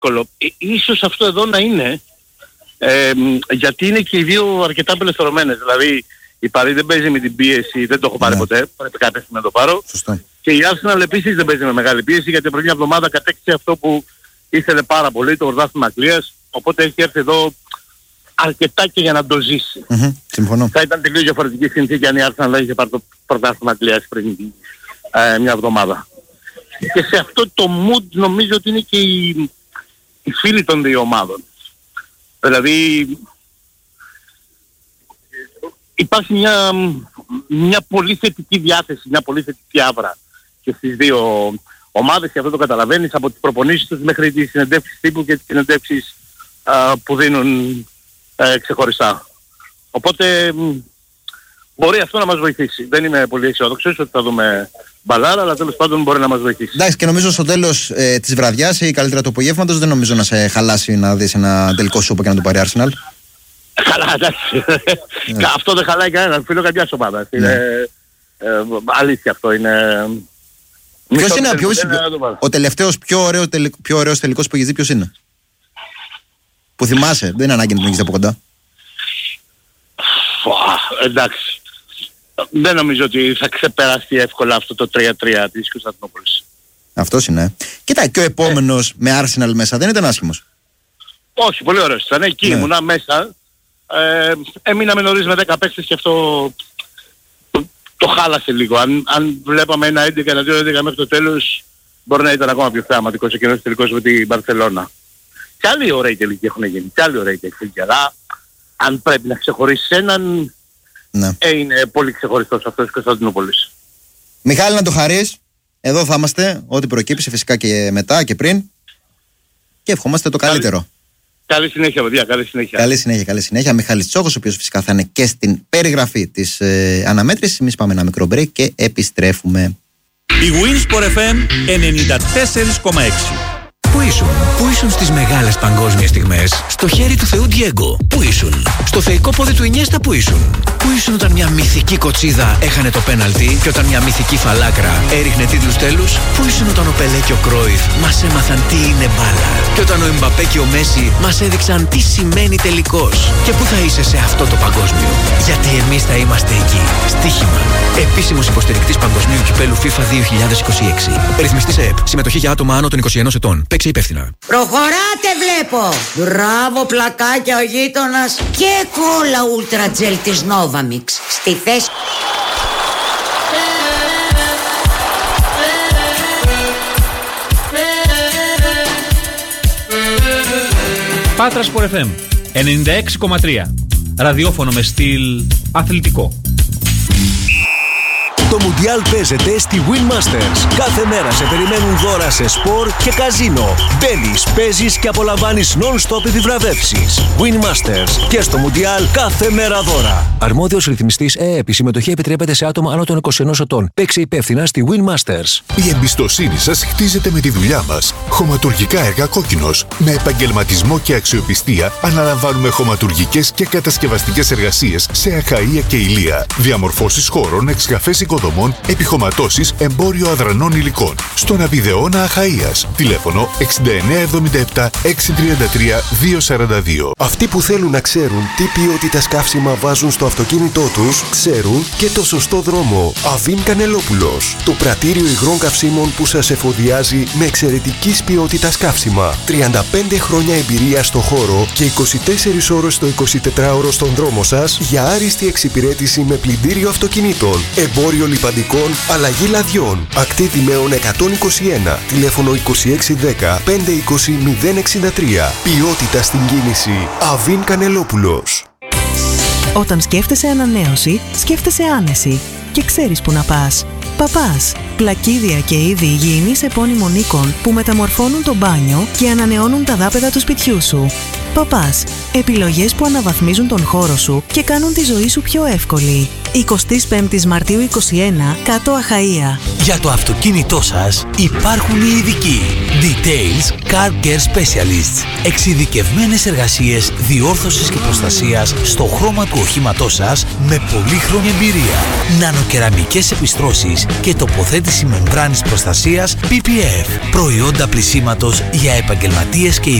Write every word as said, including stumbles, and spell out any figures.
εύκολο. Ε, ίσως αυτό εδώ να είναι, ε, γιατί είναι και οι δύο αρκετά απελευθερωμένες. Δηλαδή η Παρί δεν παίζει με την πίεση, δεν το έχω πάρει ναι. ποτέ, πρέπει κάποια στιγμή να το πάρω. Σωστό. Και η Arsenal επίσης δεν παίζει με μεγάλη πίεση, γιατί πριν μια εβδομάδα κατέκτησε αυτό που ήθελε πάρα πολύ, το πρωτάθλημα Αγγλίας, οπότε έχει έρθει εδώ αρκετά και για να το ζήσει. Mm-hmm, συμφωνώ. Θα ήταν τελείως διαφορετική συνθήκη αν η Arsenal είχε πάρει το πρωτάθλημα Αγγλίας πριν ε, μια εβδομάδα. Και σε αυτό το mood νομίζω ότι είναι και οι, οι φίλοι των δύο ομάδων. Δηλαδή υπάρχει μια, μια πολύ θετική διάθεση, μια πολύ θετική άβρα και στις δύο ομάδες, και αυτό το καταλαβαίνεις από τις προπονήσεις τους μέχρι τις συνεντεύξεις τύπου και τις συνεντεύξεις α, που δίνουν ε, ξεχωριστά. Οπότε μπορεί αυτό να μας βοηθήσει. Δεν είμαι πολύ αισιόδοξος ότι θα δούμε μπαλάρα, αλλά τέλος πάντων μπορεί να μας βοηθήσει. Εντάξει, και νομίζω στο τέλος ε, της βραδιάς ή καλύτερα του απογεύματος δεν νομίζω να σε χαλάσει να δεις ένα τελικό σούπο και να το πάρει Arsenal. Καλά, εντάξει. Ναι. Αυτό δεν χαλάει κανέναν, φίλο καμιάς ομάδας. Ναι. Είναι ε, αλήθεια αυτό, είναι... Ποιος είναι, ποιος, ο τελευταίος πιο, ωραίο, πιο ωραίος τελικός που έχεις δει, ποιος είναι? Που θυμάσαι, δεν είναι ανάγκη να τον έχεις από κοντά. Εντάξει. Δεν νομίζω ότι θα ξεπεράσει εύκολα αυτό το τρία τρία της Κωνσταντινούπολης. Αυτός είναι. Κοίτα, και ο επόμενος ε. με Arsenal μέσα δεν ήταν άσχημος. Όχι, πολύ ωραίος ήταν. Εκεί ναι. ήμουνα μέσα. Ε, έμειναμε νωρίς με δέκα παίκτες και αυτό το, το χάλασε λίγο. Αν, αν βλέπαμε ένα έντεκα, ένα δύο έντεκα μέχρι το τέλος, μπορεί να ήταν ακόμα πιο θεαματικός εκείνος τελικός με την Μπαρσελόνα. Και άλλοι ωραίοι τελικοί έχουν γίνει. Και άλλοι ωραίοι τελικοί. Αλλά αν πρέπει να ξεχωρίσεις έναν, ναι. ε, είναι πολύ ξεχωριστός αυτός της Κωνσταντινούπολης. Μιχάλη, να το χαρείς. Εδώ θα είμαστε. Ό,τι προκύψει φυσικά και μετά και πριν. Και ευχόμαστε το Καλή, καλύτερο. Καλή συνέχεια, παιδιά. Καλή συνέχεια. Καλή συνέχεια, καλή συνέχεια. Μιχάλης Τσόχος, ο οποίος φυσικά θα είναι και στην περιγραφή της ε, αναμέτρησης. Εμείς πάμε ένα μικρό break και επιστρέφουμε. Η Winsport εφ εμ ενενήντα τέσσερα κόμμα έξι. Πού ήσουν, πού ήσουν στις μεγάλες παγκόσμιες στιγμές? Στο χέρι του Θεού Ντιέγκο. Πού ήσουν, στο θεϊκό πόδι του Ινιέστα? Πού ήσουν, πού ήσουν όταν μια μυθική κοτσίδα έχανε το πέναλτι και όταν μια μυθική φαλάκρα έριχνε τίτλους τέλους? Πού ήσουν όταν ο Πελέ και ο Κρόιφ μας έμαθαν τι είναι μπάλα και όταν ο Εμπαπέ και ο Μέση μας έδειξαν τι σημαίνει τελικός? Και πού θα είσαι σε αυτό το παγκόσμιο? Γιατί εμείς θα είμαστε εκεί. Στοίχημα. Επίσημος υποστηρικτής Παγκοσμίου Κυπέλου FIFA δύο χιλιάδες είκοσι έξι. Ρυθμιστής ΕΕΠ. Συμμετοχή για άτομα άνω των είκοσι ενός ετών. Παίξε υπεύθυνα. Προχωράτε βλέπω. Μπράβο πλακάκια ο γείτονας. Και κόλλα Ultra Gel της Novamix. Στη θέση. Πάτρα Sport εφ εμ ενενήντα έξι κόμμα τρία. Ραδιόφωνο με στυλ αθλητικό. Το Μουντιάλ παίζεται στη Win Masters. Κάθε μέρα σε περιμένουν δώρα σε σπορ και καζίνο. Μπαίνεις, παίζεις και απολαμβάνεις non-stop επιβραβεύσεις. Win Masters. Και στο Μουντιάλ κάθε μέρα δώρα. Αρμόδιος ρυθμιστής ΕΕΠ. Η συμμετοχή επιτρέπεται σε άτομα άνω των είκοσι ενός ετών. Παίξε υπεύθυνα στη Win Masters. Η εμπιστοσύνη σας χτίζεται με τη δουλειά μας. Χωματουργικά έργα Κόκκινος. Με επαγγελματισμό και αξιοπιστία αναλαμβάνουμε χωματουργικές και κατασκευαστικές εργασίες σε Αχαΐα και Ηλία. Διαμορφώσεις χώρων, εξκαφές οικοδομών, επιχωματώσεις, εμπόριο αδρανών υλικών. Στον Απιδεώνα Αχαΐας. Τηλέφωνο εξήντα εννέα εβδομήντα επτά εξακόσια τριάντα τρία διακόσια σαράντα δύο. Αυτοί που θέλουν να ξέρουν τι ποιότητας καύσιμα βάζουν στο αυτοκίνητό τους, ξέρουν και το σωστό δρόμο. Αβίν Κανελόπουλος. Το πρατήριο υγρών καυσίμων που σας εφοδιάζει με εξαιρετικής ποιότητας καύσιμα. τριάντα πέντε χρόνια εμπειρία στο χώρο και είκοσι τέσσερις ώρες το εικοσιτετράωρο στον δρόμο σας για άριστη εξυπηρέτηση με πλυντήριο αυτοκινήτων. Εμπόριο λιπαντικών, αλλαγή λαδιών. Ακτή Δημαίων εκατόν είκοσι ένα. Τηλέφωνο είκοσι έξι δέκα πεντακόσια είκοσι μηδέν εξήντα τρία. Ποιότητα στην κίνηση. Αβίν Κανελόπουλος. Όταν σκέφτεσαι ανανέωση, σκέφτεσαι άνεση και ξέρεις που να πας. Παπάς. Πλακίδια και είδη υγιεινής επώνυμων οίκων που μεταμορφώνουν το μπάνιο και ανανεώνουν τα δάπεδα του σπιτιού σου. Παπάς. Επιλογές που αναβαθμίζουν τον χώρο σου και κάνουν τη ζωή σου πιο εύκολη. εικοστή πέμπτη Μαρτίου είκοσι ένα, Κάτω Αχαΐα. Για το αυτοκίνητό σας υπάρχουν οι ειδικοί. Details Car Care Specialists. Εξειδικευμένες εργασίες διόρθωσης και προστασίας στο χρώμα του οχήματός σας με πολύχρονη εμπειρία. Νανοκεραμικές επιστρώσεις και τοποθέτηση μεμβράνης προστασίας πι πι εφ. Προϊόντα πλυσίματος για επαγγελματίες και